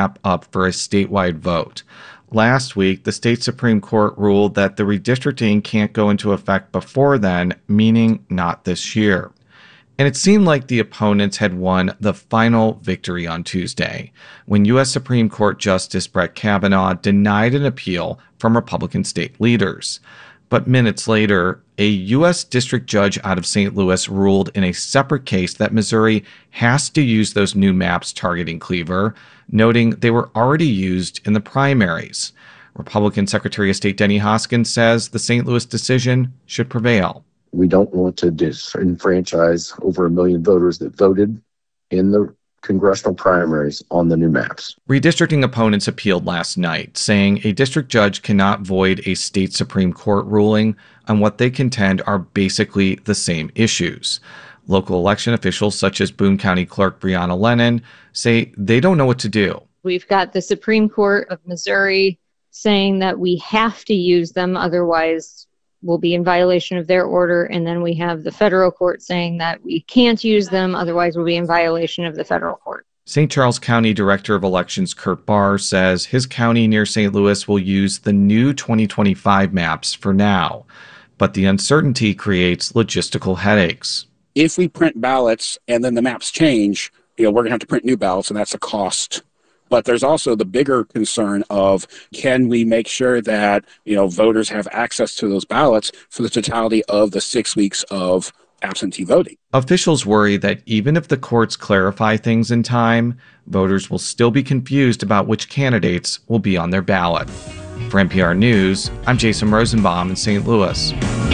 map up for a statewide vote. Last week, the state Supreme Court ruled that the redistricting can't go into effect before then, meaning not this year. And it seemed like the opponents had won the final victory on Tuesday, when U.S. Supreme Court Justice Brett Kavanaugh denied an appeal from Republican state leaders. But minutes later, a U.S. district judge out of St. Louis ruled in a separate case that Missouri has to use those new maps targeting Cleaver, noting they were already used in the primaries. Republican Secretary of State Denny Hoskins says the St. Louis decision should prevail. We don't want to disenfranchise over 1 million voters that voted in the congressional primaries on the new maps. Redistricting opponents appealed last night, saying a district judge cannot void a state Supreme Court ruling on what they contend are basically the same issues. Local election officials such as Boone County Clerk Brianna Lennon say they don't know what to do. We've got the Supreme Court of Missouri saying that we have to use them, otherwise we'll be in violation of their order. And then we have the federal court saying that we can't use them, otherwise we'll be in violation of the federal court. St. Charles County Director of Elections Kurt Barr says his county near St. Louis will use the new 2025 maps for now, but the uncertainty creates logistical headaches. If we print ballots and then the maps change, we're going to have to print new ballots, and that's a cost. But there's also the bigger concern of, can we make sure that, voters have access to those ballots for the totality of the 6 weeks of absentee voting? Officials worry that even if the courts clarify things in time, voters will still be confused about which candidates will be on their ballot. For NPR News, I'm Jason Rosenbaum in St. Louis.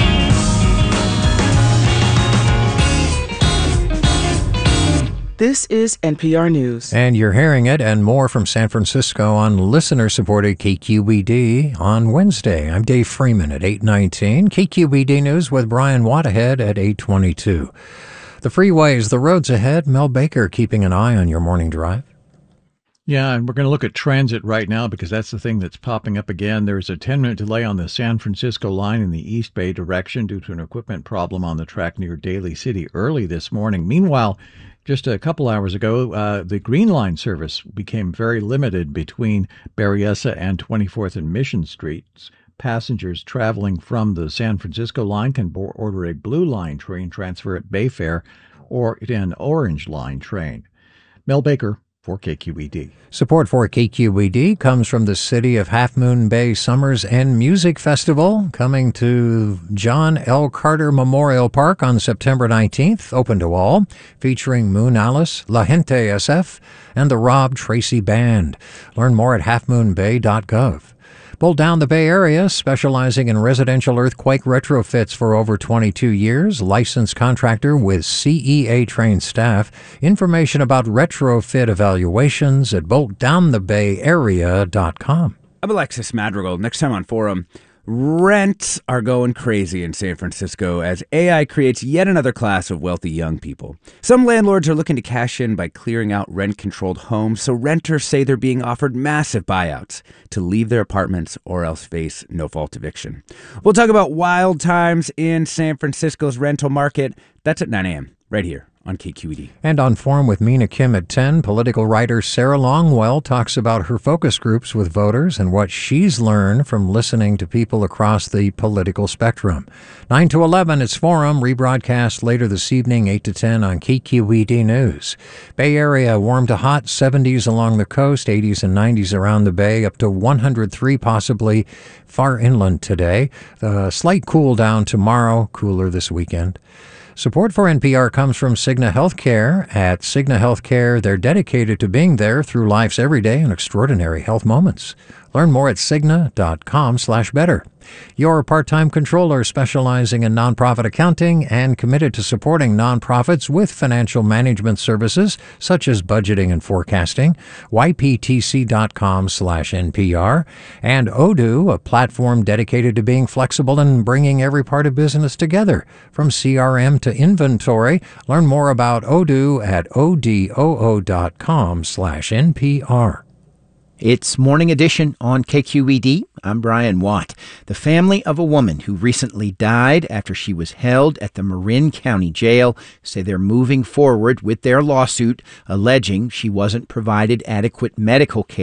This is NPR News. And you're hearing it and more from San Francisco on listener-supported KQED on Wednesday. I'm Dave Freeman at 8:19. KQED News with Brian Watt ahead at 8:22. The freeways, the roads ahead. Mel Baker keeping an eye on your morning drive. Yeah, and we're going to look at transit right now because that's the thing that's popping up again. There's a 10-minute delay on the San Francisco line in the East Bay direction due to an equipment problem on the track near Daly City early this morning. Meanwhile, just a couple hours ago, the Green Line service became very limited between Berryessa and 24th and Mission Streets. Passengers traveling from the San Francisco line can order a Blue Line train transfer at Bayfair or an Orange Line train. Mel Baker for KQED. Support for KQED comes from the City of Half Moon Bay Summers End Music Festival, coming to John L. Carter Memorial Park on September 19th, open to all, featuring Moon Alice, La Gente SF, and the Rob Tracy Band. Learn more at halfmoonbay.gov. Bolt Down the Bay Area, specializing in residential earthquake retrofits for over 22 years, licensed contractor with CEA-trained staff. Information about retrofit evaluations at boltdownthebayarea.com. I'm Alexis Madrigal. Next time on Forum, rents are going crazy in San Francisco as AI creates yet another class of wealthy young people. Some landlords are looking to cash in by clearing out rent-controlled homes, so renters say they're being offered massive buyouts to leave their apartments or else face no-fault eviction. We'll talk about wild times in San Francisco's rental market. That's at 9 a.m. right here on KQED. And on Forum with Mina Kim at 10, political writer Sarah Longwell talks about her focus groups with voters and what she's learned from listening to people across the political spectrum. 9 to 11, it's Forum, rebroadcast later this evening, 8 to 10 on KQED News. Bay Area, warm to hot, 70s along the coast, 80s and 90s around the Bay, up to 103 possibly far inland today. The slight cool down tomorrow, cooler this weekend. Support for NPR comes from Cigna Healthcare. At Cigna Healthcare, they're dedicated to being there through life's everyday and extraordinary health moments. Learn more at Cigna.com/better. Your part-time controller specializing in nonprofit accounting and committed to supporting nonprofits with financial management services such as budgeting and forecasting. YPTC.com/NPR. And Odoo, a platform dedicated to being flexible and bringing every part of business together, from CRM to inventory. Learn more about Odoo at odoo.com/NPR. It's Morning Edition on KQED. I'm Brian Watt. The family of a woman who recently died after she was held at the Marin County Jail say they're moving forward with their lawsuit alleging she wasn't provided adequate medical care